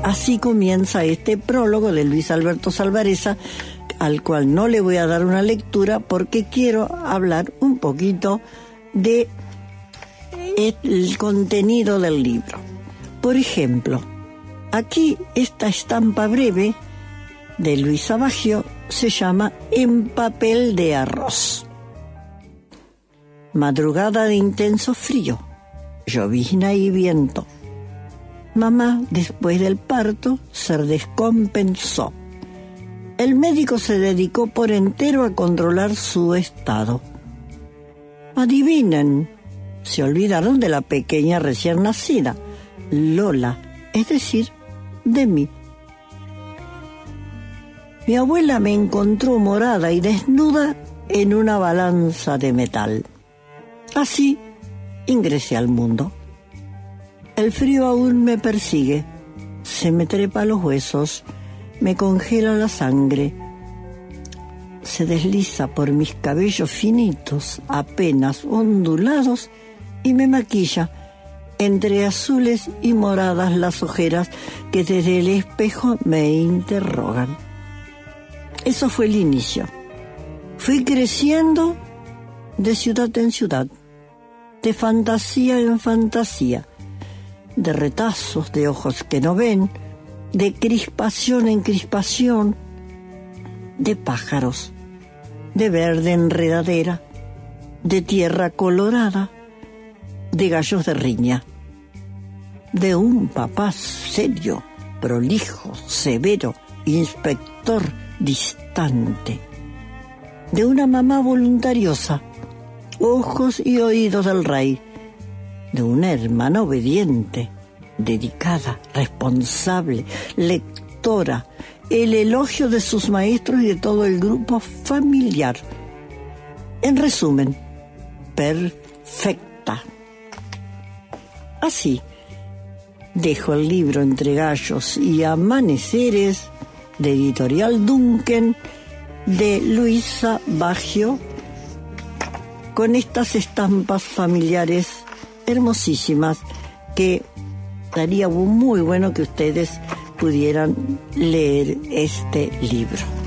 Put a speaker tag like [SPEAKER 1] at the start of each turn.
[SPEAKER 1] Así comienza este prólogo de Luis Alberto Salvarezza, al cual no le voy a dar una lectura porque quiero hablar un poquito de el contenido del libro. Por ejemplo, aquí esta estampa breve de Luisa Baggio se llama En papel de arroz. Madrugada de intenso frío, llovizna y viento. Mamá, después del parto, se descompensó. El médico se dedicó por entero a controlar su estado. Adivinen, se olvidaron de la pequeña recién nacida, Lola, es decir, de mí. Mi abuela me encontró morada y desnuda en una balanza de metal. Así ingresé al mundo. El frío aún me persigue, se me trepa a los huesos, me congela la sangre, se desliza por mis cabellos finitos, apenas ondulados, y me maquilla entre azules y moradas las ojeras que desde el espejo me interrogan. Eso fue el inicio. Fui creciendo de ciudad en ciudad, de fantasía en fantasía, de retazos de ojos que no ven, de crispación en crispación, de pájaros, de verde enredadera, de tierra colorada, de gallos de riña, de un papá serio, prolijo, severo, inspector distante, de una mamá voluntariosa, ojos y oídos del rey, de una hermana obediente, dedicada, responsable, lectora, el elogio de sus maestros y de todo el grupo familiar. En resumen, perfecta. Así, dejo el libro entre gallos y amaneceres de Editorial Duncan de Luisa Baggio, con estas estampas familiares hermosísimas que estaría muy bueno que ustedes pudieran leer este libro.